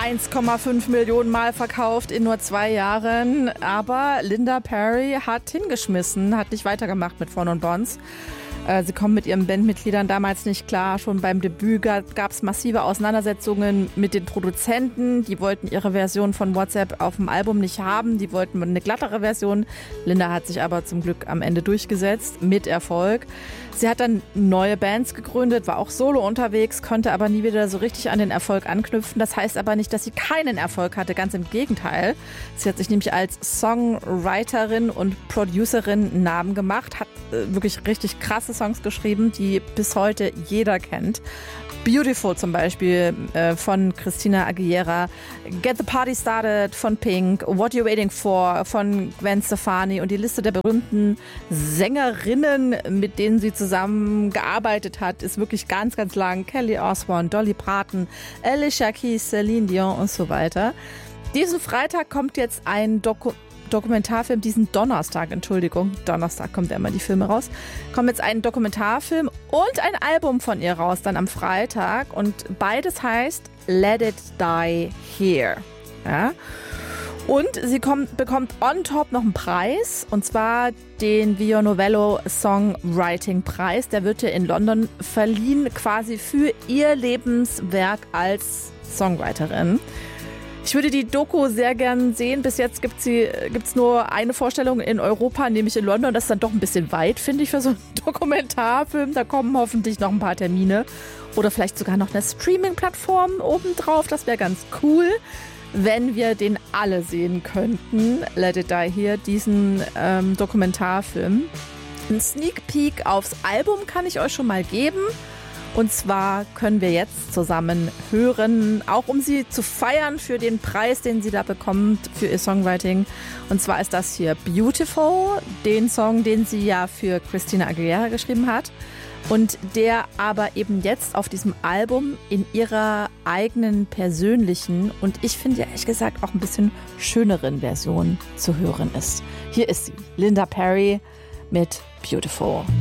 1,5 Millionen Mal verkauft in nur 2 Jahren. Aber Linda Perry hat hingeschmissen, hat nicht weitergemacht mit Phone on Bonds. Sie kommen mit ihren Bandmitgliedern damals nicht klar. Schon beim Debüt gab es massive Auseinandersetzungen mit den Produzenten. Die wollten ihre Version von WhatsApp auf dem Album nicht haben. Die wollten eine glattere Version. Linda hat sich aber zum Glück am Ende durchgesetzt, mit Erfolg. Sie hat dann neue Bands gegründet, war auch solo unterwegs, konnte aber nie wieder so richtig an den Erfolg anknüpfen. Das heißt aber nicht, dass sie keinen Erfolg hatte, ganz im Gegenteil. Sie hat sich nämlich als Songwriterin und Producerin einen Namen gemacht, hat wirklich richtig krasse Songs geschrieben, die bis heute jeder kennt. Beautiful zum Beispiel von Christina Aguilera, Get the Party Started von Pink, What You Waiting For von Gwen Stefani und die Liste der berühmten Sängerinnen, mit denen sie zusammengearbeitet hat, ist wirklich ganz, ganz lang. Kelly Osbourne, Dolly Parton, Alicia Keys, Celine Dion und so weiter. Diesen Freitag kommt jetzt ein Dokumentarfilm, Donnerstag kommt ja immer die Filme raus, kommt jetzt ein Dokumentarfilm und ein Album von ihr raus, dann am Freitag und beides heißt Let It Die Here. Ja? Und sie bekommt on top noch einen Preis, und zwar den Vio Novello Songwriting Preis. Der wird ihr in London verliehen, quasi für ihr Lebenswerk als Songwriterin. Ich würde die Doku sehr gern sehen. Bis jetzt gibt's nur eine Vorstellung in Europa, nämlich in London. Das ist dann doch ein bisschen weit, finde ich, für so einen Dokumentarfilm. Da kommen hoffentlich noch ein paar Termine. Oder vielleicht sogar noch eine Streaming-Plattform obendrauf. Das wäre ganz cool, wenn wir den alle sehen könnten. Let It Die Here, diesen Dokumentarfilm. Ein Sneak Peek aufs Album kann ich euch schon mal geben. Und zwar können wir jetzt zusammen hören, auch um sie zu feiern für den Preis, den sie da bekommt für ihr Songwriting. Und zwar ist das hier Beautiful, den Song, den sie ja für Christina Aguilera geschrieben hat. Und der aber eben jetzt auf diesem Album in ihrer eigenen persönlichen und ich finde ja ehrlich gesagt auch ein bisschen schöneren Version zu hören ist. Hier ist sie, Linda Perry mit Beautiful.